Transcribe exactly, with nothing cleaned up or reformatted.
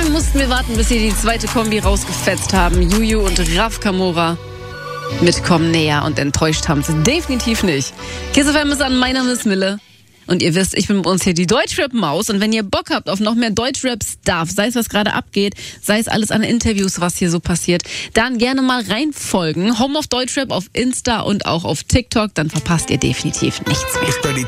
lang mussten wir warten, bis sie die zweite Kombi rausgefetzt haben. Juju und Raf Kamora mit Komm näher, und enttäuscht haben sie definitiv nicht. Kiss F M ist an, mein Name ist Mille. Und ihr wisst, ich bin bei uns hier die Deutschrap-Maus. Und wenn ihr Bock habt auf noch mehr Deutschrap-Stuff, sei es was gerade abgeht, sei es alles an Interviews, was hier so passiert, dann gerne mal reinfolgen. Home of Deutschrap auf Insta und auch auf TikTok, dann verpasst ihr definitiv nichts mehr.